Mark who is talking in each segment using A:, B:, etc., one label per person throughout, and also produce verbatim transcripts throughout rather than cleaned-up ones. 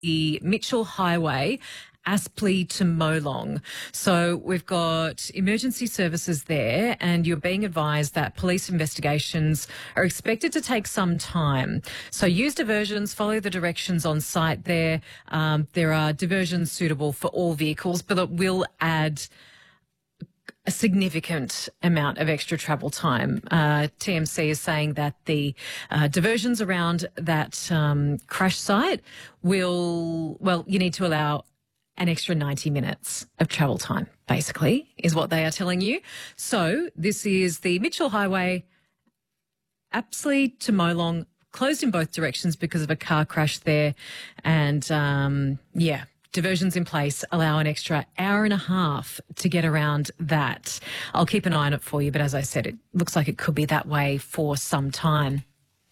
A: the Mitchell Highway, Aspley to Molong. So we've got emergency services there, and you're being advised that police investigations are expected to take some time. So use diversions, follow the directions on site there. Um, there are diversions suitable for all vehicles, but it will add a significant amount of extra travel time. Uh, T M C is saying that the uh, diversions around that um, crash site will, well, you need to allow an extra ninety minutes of travel time, basically, is what they are telling you. So this is the Mitchell Highway, Apsley to Molong, closed in both directions because of a car crash there. And, um, yeah, diversions in place allow an extra hour and a half to get around that. I'll keep an eye on it for you, but as I said, it looks like it could be that way for some time.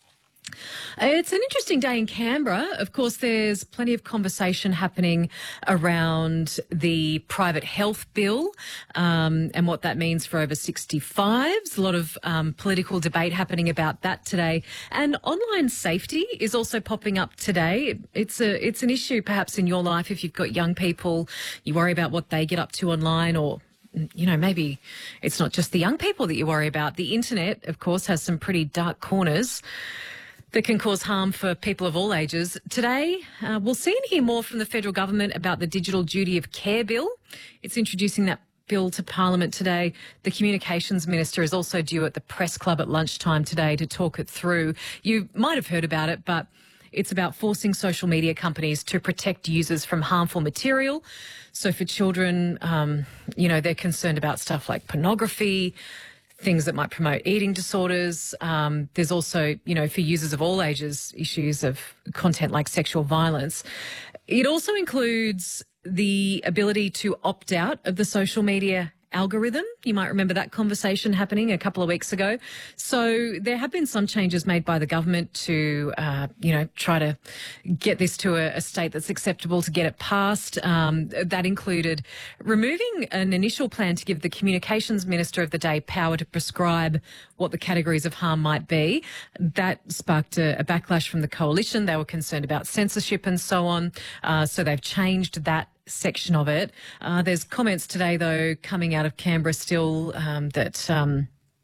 A: It's an interesting day in Canberra. Of course, there's plenty of conversation happening around the private health bill um, and what that means for over sixty-fives. A lot of um, political debate happening about that today. And online safety is also popping up today. It's a it's an issue perhaps in your life if you've got young people. You worry about what they get up to online, or you know, maybe it's not just the young people that you worry about. The internet, of course, has some pretty dark corners that can cause harm for people of all ages. Today, uh, we'll see and hear more from the federal government about the Digital Duty of Care bill. It's introducing that bill to Parliament today. The Communications Minister is also due at the Press Club at lunchtime today to talk it through. You might have heard about it, but it's about forcing social media companies to protect users from harmful material. So for children, um, you know, they're concerned about stuff like pornography, things that might promote eating disorders. Um, there's also, you know, for users of all ages, issues of content like sexual violence. It also includes the ability to opt out of the social media algorithm. You might remember that conversation happening a couple of weeks ago. So there have been some changes made by the government to, uh, you know, try to get this to a, a state that's acceptable to get it passed. Um, that included removing an initial plan to give the Communications Minister of the day power to prescribe what the categories of harm might be. That sparked a, a backlash from the coalition. They were concerned about censorship and so on. Uh, so they've changed that section of it. Uh, there's comments today, though, coming out of Canberra still um, that um,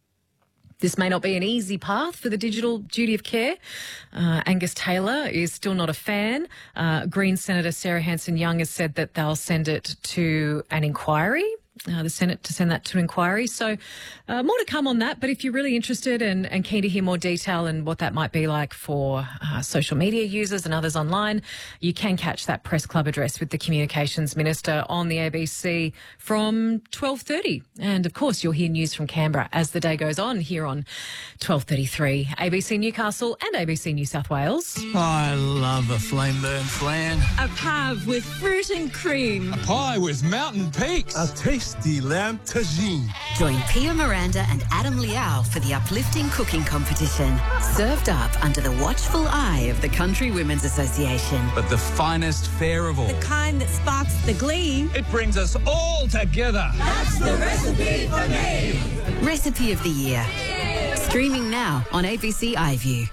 A: this may not be an easy path for the digital duty of care. Uh, Angus Taylor is still not a fan. Uh, Green Senator Sarah Hanson-Young has said that they'll send it to an inquiry. Uh, the Senate to send that to inquiry. So uh, more to come on that. But if you're really interested and, and keen to hear more detail and what that might be like for uh, social media users and others online, you can catch that Press Club address with the Communications Minister on the A B C from twelve thirty. And, of course, you'll hear news from Canberra as the day goes on here on twelve thirty-three. A B C Newcastle and A B C New South Wales.
B: I love a flame burn flan.
C: A pave with fruit and cream.
B: A pie with mountain peaks.
D: A tasty lamb tagine.
E: Join Pia Miranda and Adam Liao for the uplifting cooking competition. Served up under the watchful eye of the Country Women's Association.
B: But the finest fare of all.
C: The kind that sparks the glee.
B: It brings us all together.
C: That's the recipe for me.
E: Recipe of the Year. Streaming now on A B C iView.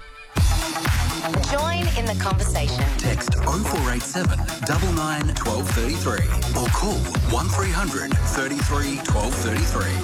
F: Join in the conversation.
G: Text oh four eight seven, nine nine, one two three three or call one three hundred, thirty-three, twelve thirty-three.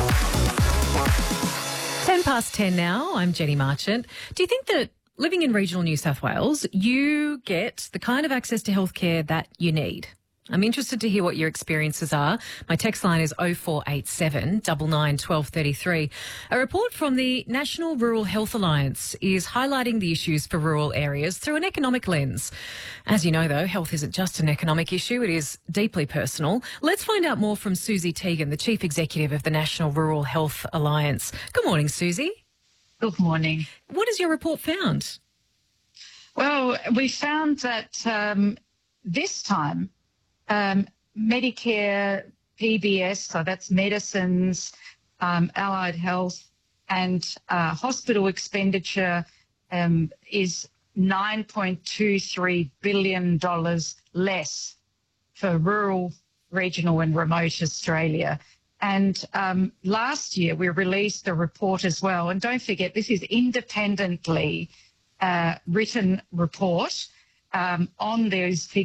A: ten past ten now. I'm Jenny Marchant. Do you think that living in regional New South Wales, you get the kind of access to healthcare that you need? I'm interested to hear what your experiences are. My text line is oh four eight seven, nine nine, one two three three. A report from the National Rural Health Alliance is highlighting the issues for rural areas through an economic lens. As you know, though, health isn't just an economic issue. It is deeply personal. Let's find out more from Susie Teagan, the Chief Executive of the National Rural Health Alliance. Good morning, Susie.
H: Good morning.
A: What has your report found?
H: Well, we found that um, this time Um, Medicare, P B S, so that's medicines, um, allied health, and uh, hospital expenditure um, is nine point two three billion dollars less for rural, regional and remote Australia. And um, last year we released a report as well. And don't forget, this is independently uh, written report um, on those figures.